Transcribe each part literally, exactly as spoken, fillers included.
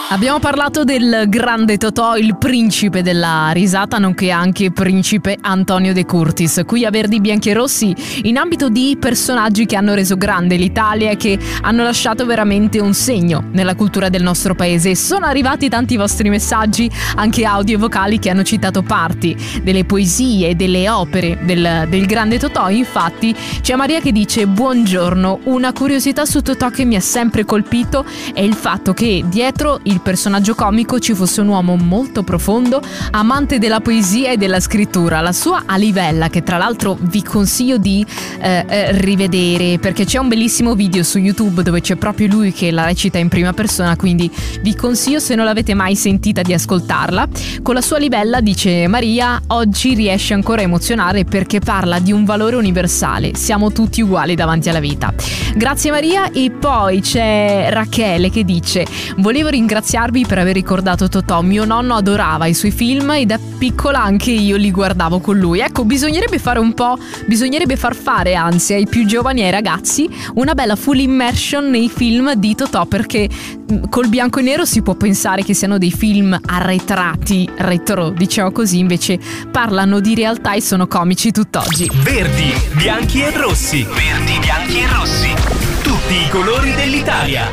Abbiamo parlato del grande Totò, il principe della risata, nonché anche principe Antonio De Curtis, qui a Verdi Bianchi e Rossi, in ambito di personaggi che hanno reso grande l'Italia e che hanno lasciato veramente un segno nella cultura del nostro paese. Sono arrivati tanti vostri messaggi, anche audio e vocali, che hanno citato parti delle poesie e delle opere del, del grande Totò. Infatti c'è Maria che dice: buongiorno, una curiosità su Totò che mi ha sempre colpito è il fatto che dietro il personaggio comico ci fosse un uomo molto profondo, amante della poesia e della scrittura. La sua Alivella, che tra l'altro vi consiglio di eh, eh, rivedere, perché c'è un bellissimo video su YouTube dove c'è proprio lui che la recita in prima persona, quindi vi consiglio, se non l'avete mai sentita, di ascoltarla. Con la sua Alivella, dice Maria, oggi riesce ancora a emozionare perché parla di un valore universale: siamo tutti uguali davanti alla vita. Grazie Maria. E poi c'è Rachele che dice: volevo ringraziarvi per aver ricordato Totò, mio nonno adorava i suoi film e da piccola anche io li guardavo con lui. Ecco, bisognerebbe fare un po', bisognerebbe far fare anzi ai più giovani e ai ragazzi una bella full immersion nei film di Totò, perché col bianco e nero si può pensare che siano dei film arretrati, retro, diciamo così, invece parlano di realtà e sono comici tutt'oggi. Verdi, bianchi e rossi. Verdi, bianchi e rossi. Tutti i colori dell'Italia.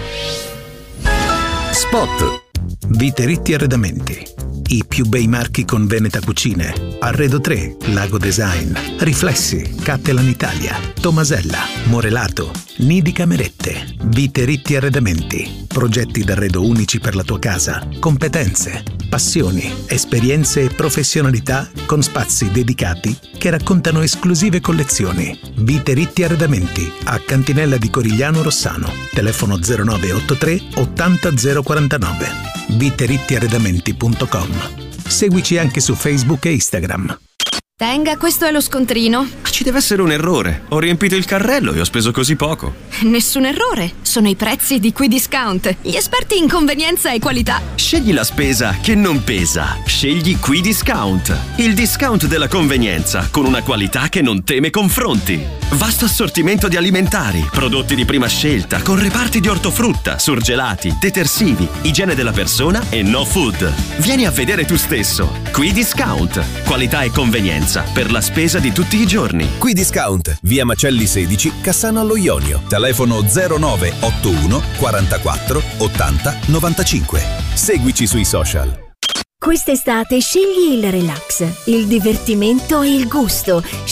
Spot. Vite Ritti Arredamenti. I più bei marchi con Veneta Cucine. Arredo tre, Lago Design, Riflessi, Cattelan Italia, Tomasella, Morelato, Nidi Camerette. Vite Ritti Arredamenti. Progetti d'arredo unici per la tua casa. Competenze, passioni, esperienze e professionalità con spazi dedicati che raccontano esclusive collezioni. Vite Ritti Arredamenti, a Cantinella di Corigliano Rossano. Telefono zero nove otto tre ottanta zero quarantanove. vite ritti arredamenti punto com. Seguici anche su Facebook e Instagram. Tenga, questo è lo scontrino. Ci deve essere un errore. Ho riempito il carrello e ho speso così poco. Nessun errore. Sono i prezzi di Qui Discount. Gli esperti in convenienza e qualità. Scegli la spesa che non pesa. Scegli Qui Discount. Il discount della convenienza con una qualità che non teme confronti. Vasto assortimento di alimentari, prodotti di prima scelta, con reparti di ortofrutta, surgelati, detersivi, igiene della persona e no food. Vieni a vedere tu stesso. Qui Discount. Qualità e convenienza per la spesa di tutti i giorni. Qui Discount, via Macelli sedici, Cassano allo Ionio. Telefono zero nove otto uno quarantaquattro ottanta novantacinque. Seguici sui social. Quest'estate scegli il relax, il divertimento e il gusto.